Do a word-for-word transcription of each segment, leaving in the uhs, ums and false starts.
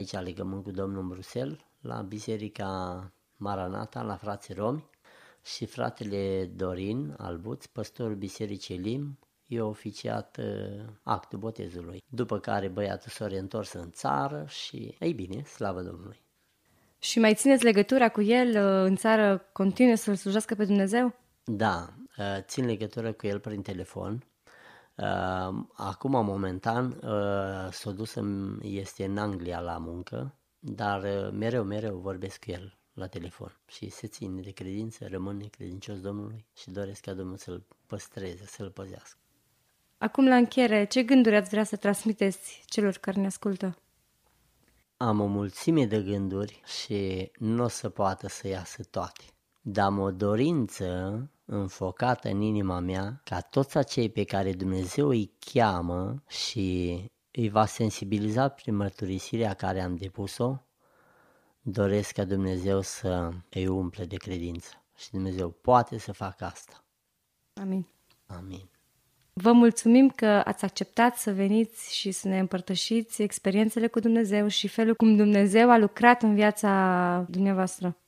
aici legământ cu Domnul în Bruxelles, la Biserica Maranata, la frații romi, și fratele Dorin Albuț, păstorul Bisericii Lim, i-a oficiat uh, actul botezului. După care băiatul s-a reîntors în țară și, ei bine, slavă Domnului. Și mai țineți legătura cu el uh, în țară, continuă să-L slujească pe Dumnezeu? Da, uh, țin legătură cu el prin telefon. Uh, acum, momentan, uh, s-a dus în, este în Anglia la muncă, dar uh, mereu, mereu vorbesc cu el la telefon și se ține de credință, rămâne credincios Domnului și doresc ca Domnul să-l păstreze, să-l păzească. Acum, la încheiere, ce gânduri ați vrea să transmiteți celor care ne ascultă? Am o mulțime de gânduri și nu o să poată să iasă toate, dar am o dorință înfocată în inima mea ca toți acei pe care Dumnezeu îi cheamă și îi va sensibiliza prin mărturisirea care am depus-o, doresc ca Dumnezeu să îi umple de credință și Dumnezeu poate să facă asta. Amin. Amin. Vă mulțumim că ați acceptat să veniți și să ne împărtășiți experiențele cu Dumnezeu și felul cum Dumnezeu a lucrat în viața dumneavoastră.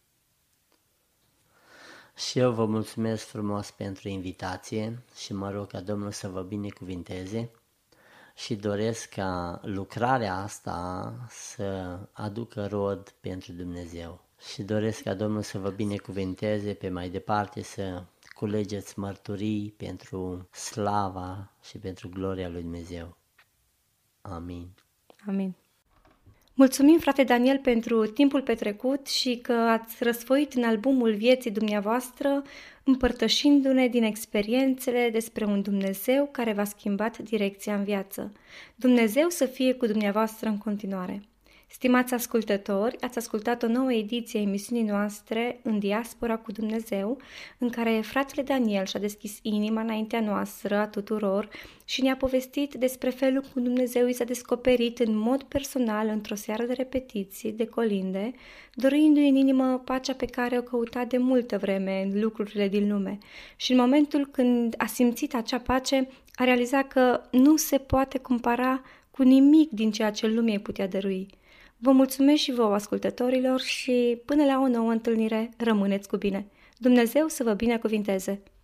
Și eu vă mulțumesc frumos pentru invitație și mă rog ca Domnul să vă binecuvinteze și doresc ca lucrarea asta să aducă rod pentru Dumnezeu. Și doresc ca Domnul să vă binecuvinteze pe mai departe, să culegeți mărturii pentru slava și pentru gloria lui Dumnezeu. Amin. Amin. Mulțumim, frate Daniel, pentru timpul petrecut și că ați răsfoit în albumul vieții dumneavoastră, împărtășindu-ne din experiențele despre un Dumnezeu care v-a schimbat direcția în viață. Dumnezeu să fie cu dumneavoastră în continuare. Stimați ascultători, ați ascultat o nouă ediție a emisiunii noastre În diaspora cu Dumnezeu, în care fratele Daniel și-a deschis inima înaintea noastră a tuturor și ne-a povestit despre felul cum Dumnezeu i s-a descoperit în mod personal într-o seară de repetiții, de colinde, dorindu-i în inimă pacea pe care o căuta de multă vreme în lucrurile din lume. Și în momentul când a simțit acea pace, a realizat că nu se poate compara cu nimic din ceea ce lumea îi putea dărui. Vă mulțumesc și vouă, ascultătorilor, și până la o nouă întâlnire, rămâneți cu bine. Dumnezeu să vă binecuvinteze!